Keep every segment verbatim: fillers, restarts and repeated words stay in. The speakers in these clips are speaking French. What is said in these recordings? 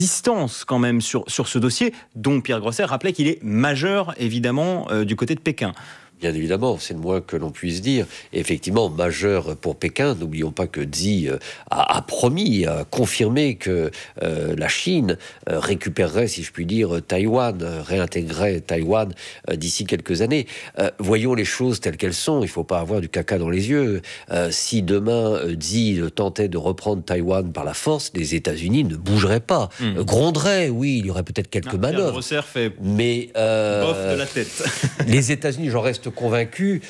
distance quand même sur, sur ce dossier, dont Pierre Grosser rappelait qu'il est majeur, évidemment, euh, du côté de Pékin. Bien évidemment, c'est le moins que l'on puisse dire. Et effectivement, majeur pour Pékin. N'oublions pas que Xi a, a promis, a confirmé que euh, la Chine euh, récupérerait, si je puis dire, Taïwan, euh, réintégrerait Taïwan euh, d'ici quelques années. Euh, voyons les choses telles qu'elles sont. Il ne faut pas avoir du caca dans les yeux. Euh, si demain euh, Xi tentait de reprendre Taïwan par la force, les États-Unis ne bougeraient pas, mmh. euh, gronderaient. Oui, il y aurait peut-être quelques ah, manœuvres. Grosser fait mais euh, bof de la tête. Les États-Unis, j'en reste convaincu,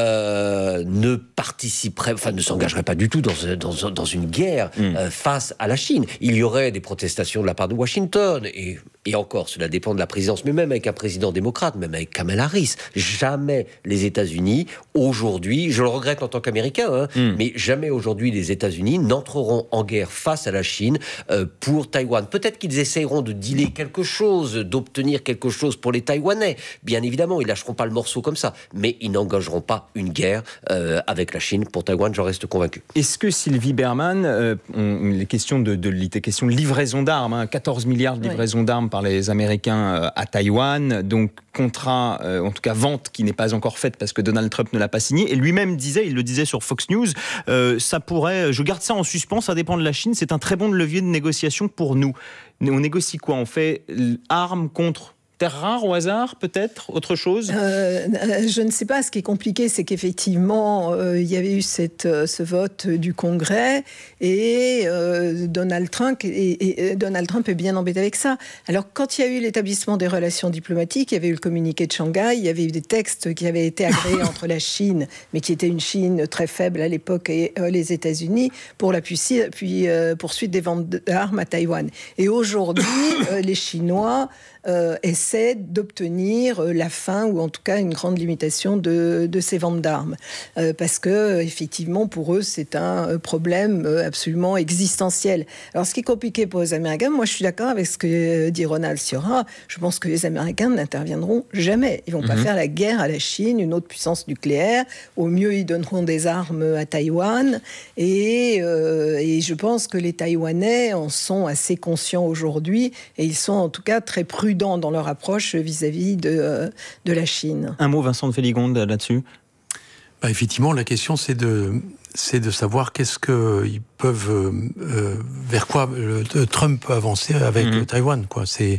euh, ne participerait, enfin ne s'engagerait pas du tout dans, dans, dans une guerre mm. euh, face à la Chine. Il y aurait des protestations de la part de Washington, et, et encore, cela dépend de la présidence, mais même avec un président démocrate, même avec Kamala Harris, jamais les États-Unis, aujourd'hui, je le regrette en tant qu'Américain, hein, mm. mais jamais aujourd'hui les États-Unis n'entreront en guerre face à la Chine euh, pour Taïwan. Peut-être qu'ils essayeront de dealer quelque chose, d'obtenir quelque chose pour les Taïwanais. Bien évidemment, ils lâcheront pas le morceau comme ça, mais ils n'engageront pas une guerre euh, avec la Chine. Pour Taïwan, j'en reste convaincu. Est-ce que Sylvie Berman, euh, on, les questions de, de, de, questions de livraison d'armes, hein, quatorze milliards de livraison oui. d'armes par les Américains euh, à Taïwan, donc contrat, euh, en tout cas vente qui n'est pas encore faite parce que Donald Trump ne l'a pas signé, et lui-même disait, il le disait sur Fox News, euh, ça pourrait, je garde ça en suspens, ça dépend de la Chine, c'est un très bon levier de négociation pour nous. On négocie quoi? On fait armes contre terres rares au hasard, peut-être? Autre chose? euh, Je ne sais pas. Ce qui est compliqué, c'est qu'effectivement, euh, il y avait eu cette, euh, ce vote du Congrès et, euh, Donald Trump, et, et Donald Trump est bien embêté avec ça. Alors, quand il y a eu l'établissement des relations diplomatiques, il y avait eu le communiqué de Shanghai, il y avait eu des textes qui avaient été agréés entre la Chine, mais qui était une Chine très faible à l'époque, et euh, les États-Unis, pour la puis, puis, euh, poursuite des ventes d'armes à Taïwan. Et aujourd'hui, euh, les Chinois Euh, essaie d'obtenir euh, la fin, ou en tout cas une grande limitation de, de ces ventes d'armes. Euh, parce que, effectivement, pour eux, c'est un euh, problème euh, absolument existentiel. Alors, ce qui est compliqué pour les Américains, moi, je suis d'accord avec ce que dit Ronald Sciorra. Je pense que les Américains n'interviendront jamais. Ils ne vont mm-hmm. pas faire la guerre à la Chine, une autre puissance nucléaire. Au mieux, ils donneront des armes à Taïwan. Et, euh, et je pense que les Taïwanais en sont assez conscients aujourd'hui. Et ils sont, en tout cas, très prudents dans leur approche vis-à-vis de, euh, de la Chine. Un mot, Vincent de Féligonde, là-dessus? Bah, effectivement, la question, c'est de, c'est de savoir qu'est-ce qu'ils peuvent, euh, vers quoi euh, Trump peut avancer avec mmh. Taïwan, quoi. C'est,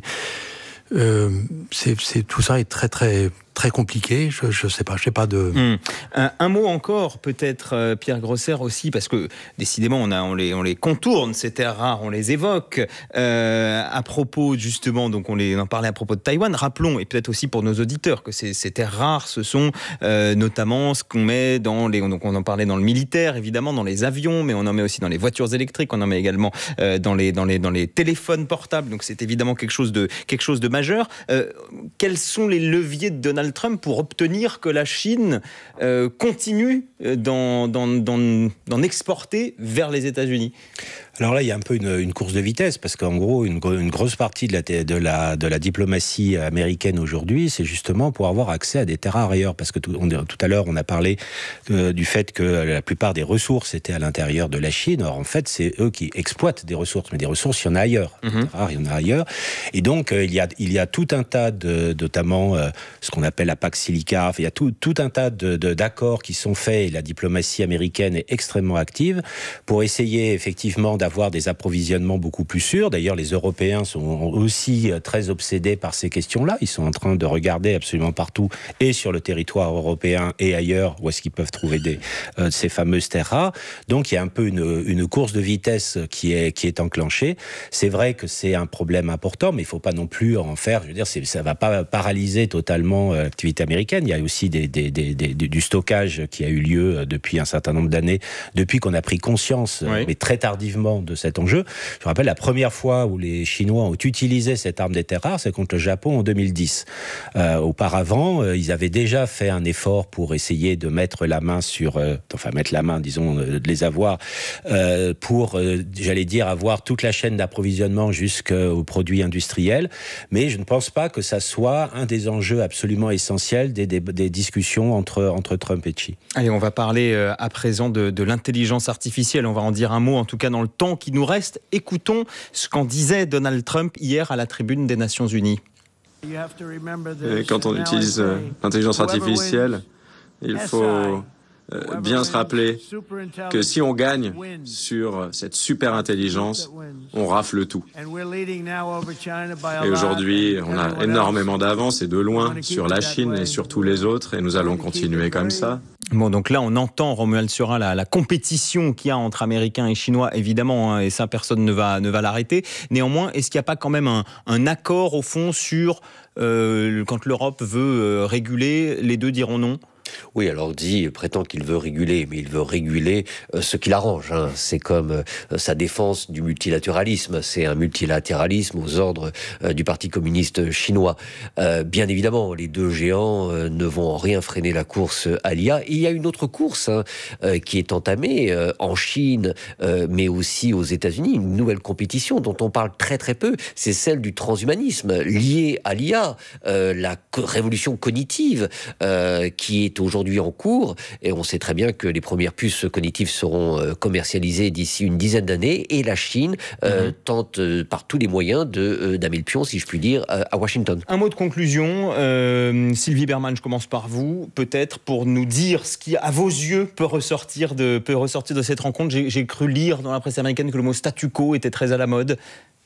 euh, c'est, c'est, tout ça est très, très... très compliqué, je ne sais pas, je sais pas de... Mmh. Un, un mot encore, peut-être, euh, Pierre Grosser aussi, parce que décidément, on, a, on, les, on les contourne, ces terres rares, on les évoque. Euh, à propos, justement, donc on, les, on en parlait à propos de Taïwan, rappelons, et peut-être aussi pour nos auditeurs, que ces, ces terres rares, ce sont euh, notamment ce qu'on met dans les... Donc on en parlait dans le militaire, évidemment, dans les avions, mais on en met aussi dans les voitures électriques, on en met également euh, dans, les, dans, les, dans les téléphones portables, donc c'est évidemment quelque chose de, quelque chose de majeur. Euh, quels sont les leviers de Donald Trump pour obtenir que la Chine euh, continue d'en, d'en, d'en, d'en exporter vers les États-Unis? Alors là, il y a un peu une, une course de vitesse, parce qu'en gros, une, une grosse partie de la, de, la, de la diplomatie américaine aujourd'hui, c'est justement pour avoir accès à des terres rares ailleurs. Parce que tout, on, tout à l'heure, on a parlé euh, du fait que la plupart des ressources étaient à l'intérieur de la Chine. Or, en fait, c'est eux qui exploitent des ressources. Mais des ressources, il y en a ailleurs. Mm-hmm. Des terres rares, il y en a ailleurs. Et donc, euh, il, y a, il y a tout un tas de, notamment euh, ce qu'on appelle la Pax Silica, il y a tout, tout un tas de, de, d'accords qui sont faits, et la diplomatie américaine est extrêmement active, pour essayer effectivement d'avoir des approvisionnements beaucoup plus sûrs. D'ailleurs, les Européens sont aussi très obsédés par ces questions-là. Ils sont en train de regarder absolument partout, et sur le territoire européen et ailleurs, où est-ce qu'ils peuvent trouver des, euh, ces fameuses terres rares. Donc, il y a un peu une, une course de vitesse qui est, qui est enclenchée. C'est vrai que c'est un problème important, mais il ne faut pas non plus en faire, je veux dire, c'est, ça ne va pas paralyser totalement l'activité américaine. Il y a aussi des, des, des, des, du stockage qui a eu lieu depuis un certain nombre d'années, depuis qu'on a pris conscience, oui. mais très tardivement, de cet enjeu. Je me rappelle la première fois où les Chinois ont utilisé cette arme des terres rares, c'est contre le Japon en deux mille dix. Euh, auparavant, euh, ils avaient déjà fait un effort pour essayer de mettre la main sur, euh, enfin mettre la main, disons, euh, de les avoir, euh, pour, euh, j'allais dire, avoir toute la chaîne d'approvisionnement jusqu'aux produits industriels. Mais je ne pense pas que ça soit un des enjeux absolument essentiels des, des, des discussions entre, entre Trump et Xi. Allez, on va parler euh, à présent de, de l'intelligence artificielle. On va en dire un mot, en tout cas dans le temps temps qui nous reste, écoutons ce qu'en disait Donald Trump hier à la tribune des Nations Unies. Et quand on utilise euh, l'intelligence artificielle, il faut euh, bien se rappeler que si on gagne sur cette super intelligence, on rafle tout. Et aujourd'hui, on a énormément d'avance et de loin sur la Chine et sur tous les autres, et nous allons continuer comme ça. Bon, donc là, on entend, Romuald Surin, la, la compétition qu'il y a entre Américains et Chinois, évidemment, hein, et ça, personne ne va, ne va l'arrêter. Néanmoins, est-ce qu'il n'y a pas quand même un, un accord, au fond, sur euh, quand l'Europe veut euh, réguler, les deux diront non ? Oui, alors dit, prétend qu'il veut réguler, mais il veut réguler euh, ce qu'il arrange. Hein. C'est comme euh, sa défense du multilatéralisme. C'est un multilatéralisme aux ordres euh, du Parti communiste chinois. Euh, bien évidemment, les deux géants euh, ne vont en rien freiner la course à l'I A. Et il y a une autre course hein, euh, qui est entamée euh, en Chine, euh, mais aussi aux États-Unis. Une nouvelle compétition dont on parle très très peu, c'est celle du transhumanisme liée à l'I A, euh, la co- révolution cognitive euh, qui est aujourd'hui en cours, et on sait très bien que les premières puces cognitives seront euh, commercialisées d'ici une dizaine d'années, et la Chine euh, mmh. tente euh, par tous les moyens de, euh, damer le pion, si je puis dire, euh, à Washington. Un mot de conclusion, euh, Sylvie Bermann, je commence par vous, peut-être pour nous dire ce qui, à vos yeux, peut ressortir de, peut ressortir de cette rencontre. J'ai, j'ai cru lire dans la presse américaine que le mot statu quo était très à la mode.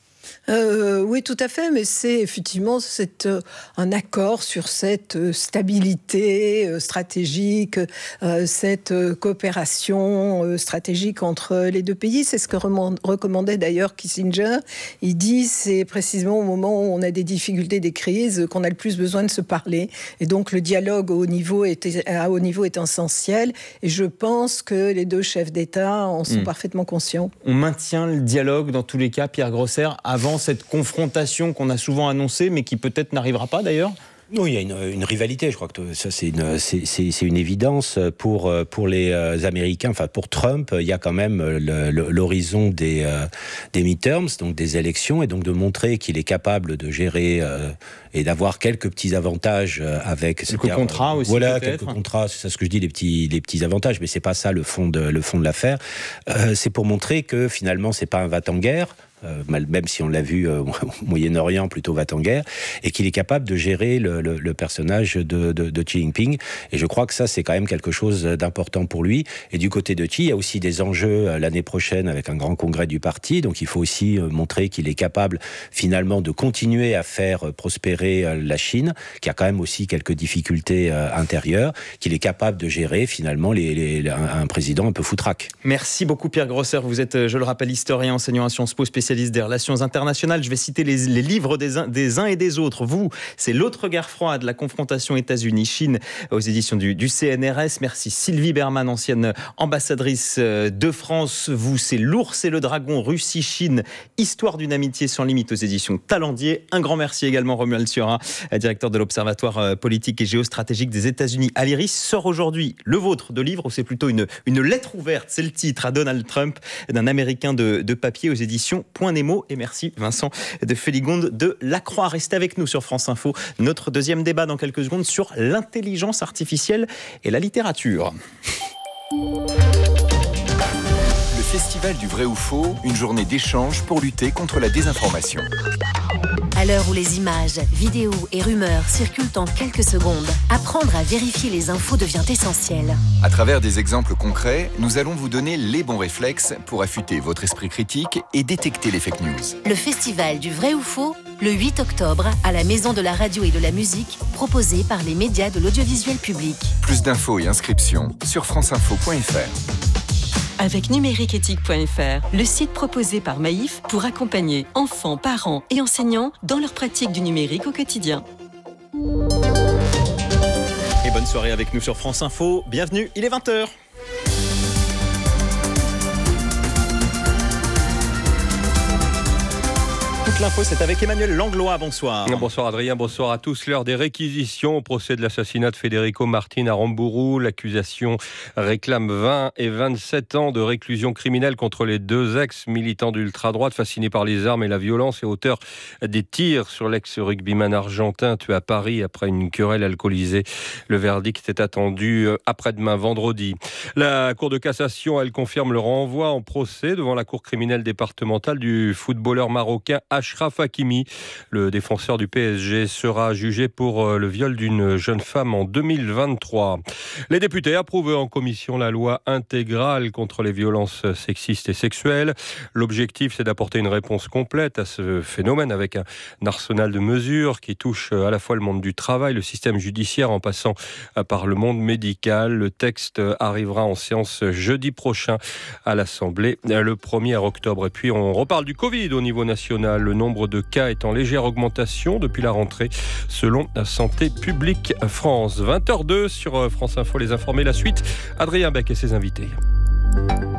Euh, oui, tout à fait, mais c'est effectivement c'est, euh, un accord sur cette euh, stabilité euh, stratégique, euh, cette euh, coopération euh, stratégique entre les deux pays. C'est ce que remand- recommandait d'ailleurs Kissinger. Il dit c'est précisément au moment où on a des difficultés, des crises, qu'on a le plus besoin de se parler. Et donc le dialogue au niveau est, à haut niveau est essentiel. Et je pense que les deux chefs d'État en sont mmh. parfaitement conscients. On maintient le dialogue dans tous les cas, Pierre Grosser, avant cette confrontation qu'on a souvent annoncée, mais qui peut-être n'arrivera pas d'ailleurs ? Non, il y a une, une rivalité, je crois que ça c'est une, c'est, c'est, c'est une évidence pour, pour les Américains, enfin pour Trump, il y a quand même le, le, l'horizon des, des midterms, donc des élections, et donc de montrer qu'il est capable de gérer euh, et d'avoir quelques petits avantages avec... Quelques contrats aussi Voilà, peut-être. quelques contrats, c'est ça ce que je dis, les petits, les petits avantages, mais c'est pas ça le fond de, le fond de l'affaire. Euh, c'est pour montrer que finalement c'est pas un va-t-en-guerre, Euh, même si on l'a vu euh, au Moyen-Orient, plutôt va-t-en-guerre, et qu'il est capable de gérer le, le, le personnage de, de, de Xi Jinping. Et je crois que ça, c'est quand même quelque chose d'important pour lui. Et du côté de Xi, il y a aussi des enjeux euh, l'année prochaine avec un grand congrès du parti. Donc il faut aussi euh, montrer qu'il est capable finalement de continuer à faire euh, prospérer euh, la Chine, qui a quand même aussi quelques difficultés euh, intérieures, qu'il est capable de gérer finalement les, les, un, un président un peu foutraque. Merci beaucoup Pierre Grosser. Vous êtes, je le rappelle, historien, enseignant à Sciences Po, spécialiste des relations internationales. Je vais citer les, les livres des uns, des uns et des autres. Vous, c'est L'autre guerre froide, la confrontation États-Unis-Chine aux éditions du, du C N R S. Merci Sylvie Bermann, ancienne ambassadrice de France. Vous, c'est L'ours et le dragon, Russie-Chine, histoire d'une amitié sans limite aux éditions Talendier. Un grand merci également Romuald Surin, directeur de l'Observatoire politique et géostratégique des États-Unis à l'I R I S. Sort aujourd'hui le vôtre de livre, ou c'est plutôt une, une lettre ouverte, c'est le titre, à Donald Trump, d'un Américain de, de papier aux éditions Point Nemo. Et merci Vincent de Féligonde de Lacroix. Restez avec nous sur France Info. Notre deuxième débat dans quelques secondes sur l'intelligence artificielle et la littérature. Le Festival du vrai ou faux, une journée d'échange pour lutter contre la désinformation. À l'heure où les images, vidéos et rumeurs circulent en quelques secondes, apprendre à vérifier les infos devient essentiel. À travers des exemples concrets, nous allons vous donner les bons réflexes pour affûter votre esprit critique et détecter les fake news. Le Festival du vrai ou faux, le huit octobre, à la Maison de la radio et de la musique, proposé par les médias de l'audiovisuel public. Plus d'infos et inscriptions sur franceinfo point f r. Avec numériqueéthique point f r, le site proposé par Maïf pour accompagner enfants, parents et enseignants dans leur pratique du numérique au quotidien. Et bonne soirée avec nous sur France Info. Bienvenue, il est vingt heures. l'info, c'est avec Emmanuel Langlois. Bonsoir. Bonsoir Adrien, bonsoir à tous. L'heure des réquisitions au procès de l'assassinat de Federico Martin à Rambourou. L'accusation réclame vingt et vingt-sept ans de réclusion criminelle contre les deux ex-militants d'ultra-droite fascinés par les armes et la violence et auteurs des tirs sur l'ex-rugbyman argentin tué à Paris après une querelle alcoolisée. Le verdict est attendu après-demain vendredi. La Cour de cassation, elle confirme le renvoi en procès devant la Cour criminelle départementale du footballeur marocain Achraf Hakimi. Le défenseur du P S G sera jugé pour le viol d'une jeune femme en deux mille vingt-trois. Les députés approuvent en commission la loi intégrale contre les violences sexistes et sexuelles. L'objectif, c'est d'apporter une réponse complète à ce phénomène avec un arsenal de mesures qui touche à la fois le monde du travail, le système judiciaire en passant par le monde médical. Le texte arrivera en séance jeudi prochain à l'Assemblée le premier octobre. Et puis on reparle du Covid au niveau national. Le nombre de cas est en légère augmentation depuis la rentrée selon Santé publique France. vingt heures zéro deux sur France Info, les informés. La suite, Adrien Beck et ses invités.